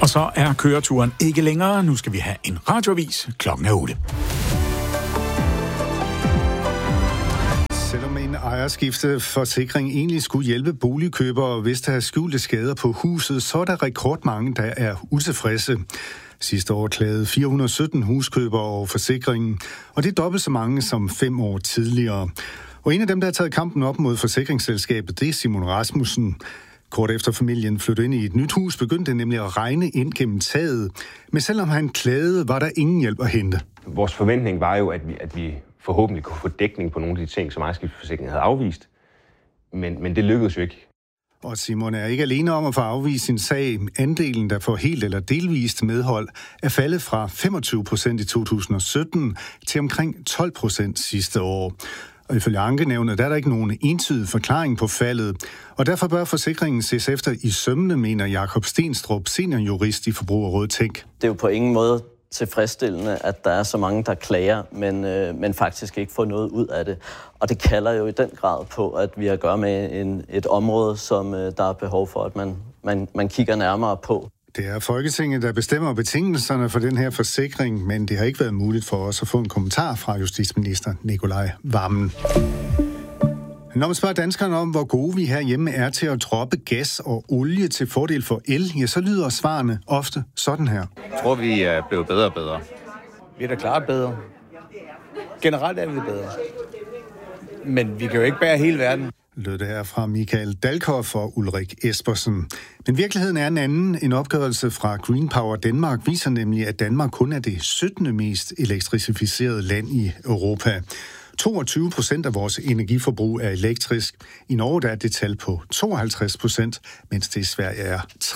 Og så er køreturen ikke længere. Nu skal vi have en radioavis. Klokken er 8. Selvom en ejerskifteforsikring egentlig skulle hjælpe boligkøbere, hvis der er skjulte skader på huset, så er der rekordmange, der er utilfredse. Sidste år klagede 417 huskøbere over forsikringen, og det er dobbelt så mange som 5 år tidligere. Og en af dem, der har taget kampen op mod forsikringsselskabet, det er Simon Rasmussen. Kort efter familien flyttede ind i et nyt hus, begyndte det nemlig at regne ind gennem taget. Men selvom han klagede, var der ingen hjælp at hente. Vores forventning var jo, at vi forhåbentlig kunne få dækning på nogle af de ting, som ejerskifteforsikringen havde afvist. Men det lykkedes jo ikke. Og Simon er ikke alene om at få afvist sin sag. Andelen, der får helt eller delvist medhold, er faldet fra 25% i 2017 til omkring 12% sidste år. Og ifølge ankenævnet, der er der ikke nogen entydig forklaring på faldet. Og derfor bør forsikringen ses efter i sømmene, mener Jakob Stenstrup, seniorjurist i Forbrugerrådet Tænk. Det er jo på ingen måde tilfredsstillende, at der er så mange, der klager, men faktisk ikke får noget ud af det. Og det kalder jo i den grad på, at vi har at gøre med et område, som der er behov for, at man kigger nærmere på. Det er Folketinget, der bestemmer betingelserne for den her forsikring, men det har ikke været muligt for os at få en kommentar fra justitsminister Nicolai Wammen. Når man spørger danskerne om, hvor gode vi herhjemme er til at droppe gas og olie til fordel for el, ja, så lyder svarene ofte sådan her. Jeg tror, vi er blevet bedre og bedre. Vi er da klart bedre. Generelt er vi bedre. Men vi kan jo ikke bære hele verden. Lød det her fra Michael Dalkhoff og Ulrik Espersen. Men virkeligheden er en anden. En opgørelse fra Green Power Danmark viser nemlig, at Danmark kun er det 17. mest elektrificerede land i Europa. 22% af vores energiforbrug er elektrisk. I Norge der er det tal på 52%, mens det i Sverige er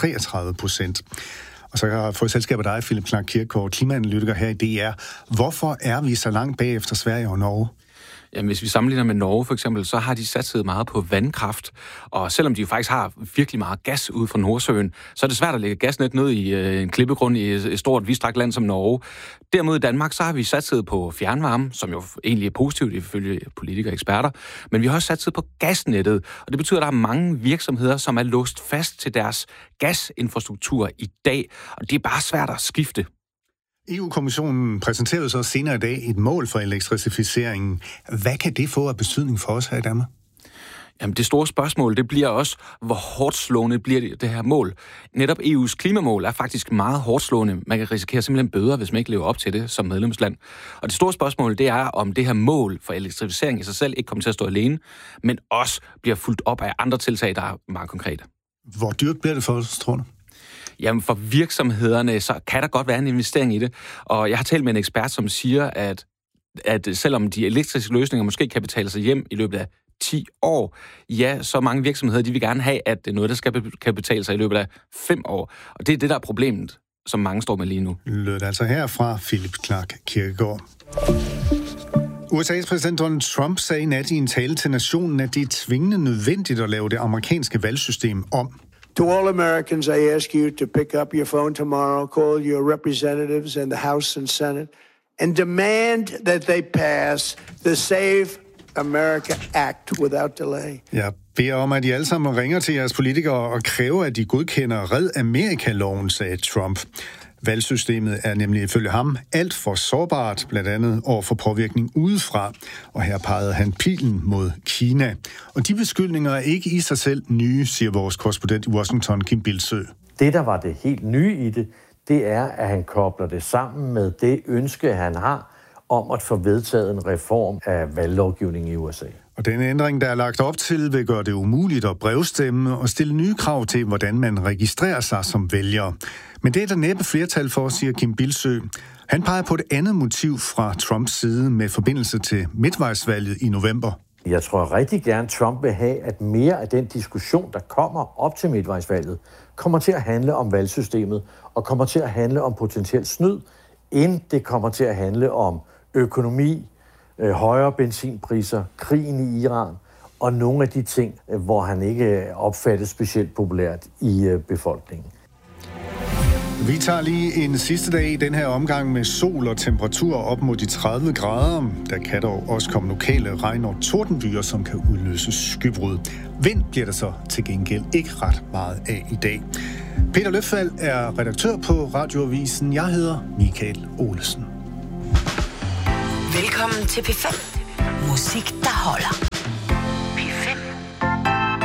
33%. Og så har jeg fået selskab af dig, Philip Clark Kirkegaard, klimaanalytiker her i DR. Hvorfor er vi så langt bag efter Sverige og Norge? Jamen, hvis vi sammenligner med Norge for eksempel, så har de satset meget på vandkraft. Og selvom de jo faktisk har virkelig meget gas ude fra Nordsøen, så er det svært at lægge gasnet ned i en klippegrund i et stort, vidtstrakt land som Norge. Derimod i Danmark, så har vi satset på fjernvarme, som jo egentlig er positivt ifølge politikere og eksperter. Men vi har også satset på gasnettet, og det betyder, at der er mange virksomheder, som er låst fast til deres gasinfrastruktur i dag. Og det er bare svært at skifte. EU-kommissionen præsenterede så senere i dag et mål for elektrificeringen. Hvad kan det få af betydning for os her i Danmark? Jamen, det store spørgsmål, det bliver også, hvor hårdt slående bliver det her mål. Netop EU's klimamål er faktisk meget hårdt slående. Man kan risikere simpelthen bøder, hvis man ikke lever op til det som medlemsland. Og det store spørgsmål, det er, om det her mål for elektrificering i sig selv ikke kommer til at stå alene, men også bliver fulgt op af andre tiltag, der er meget konkrete. Hvor dyrt bliver det for os, tror du? Jamen, for virksomhederne, så kan der godt være en investering i det. Og jeg har talt med en ekspert, som siger, at selvom de elektriske løsninger måske kan betale sig hjem i løbet af 10 år, ja, så mange virksomheder, de vil gerne have, at det er noget, der kan betale sig i løbet af 5 år. Og det er det, der er problemet, som mange står med lige nu. Lød altså her fra Philip Clark Kirkegaard. USA's præsident Donald Trump sagde i nat i en tale til nationen, at det er tvingende nødvendigt at lave det amerikanske valgsystem om. To all Americans, I ask you to pick up your phone tomorrow, call your representatives in the House and Senate, and demand that they pass the Save America Act without delay. Jeg beder om, at I alle sammen ringer til jeres politikere og kræver, at de godkender Red Amerika-loven, sagde Trump. Valgsystemet er nemlig ifølge ham alt for sårbart, blandt andet over for påvirkning udefra. Og her pegede han pilen mod Kina. Og de beskyldninger er ikke i sig selv nye, siger vores korrespondent i Washington, Kim Bildsøe. Det, der var det helt nye i det, det er, at han kobler det sammen med det ønske, han har om at få vedtaget en reform af valglovgivningen i USA. Og denne ændring, der er lagt op til, vil gøre det umuligt at brevstemme og stille nye krav til, hvordan man registrerer sig som vælger. Men det er der næppe flertal for, siger Kim Bildsøe. Han peger på et andet motiv fra Trumps side med forbindelse til midtvejsvalget i november. Jeg tror rigtig gerne, Trump vil have, at mere af den diskussion, der kommer op til midtvejsvalget, kommer til at handle om valgsystemet og kommer til at handle om potentielt snyd, end det kommer til at handle om økonomi, højere benzinpriser, krigen i Iran og nogle af de ting, hvor han ikke opfattes specielt populært i befolkningen. Vi tager lige en sidste dag i den her omgang med sol og temperatur op mod de 30 grader. Der kan dog også komme lokale regn- og tordenbyger, som kan udløse skybrud. Vind bliver der så til gengæld ikke ret meget af i dag. Peter Løffald er redaktør på Radioavisen. Jeg hedder Michael Olesen. Velkommen til P5. Musik, der holder.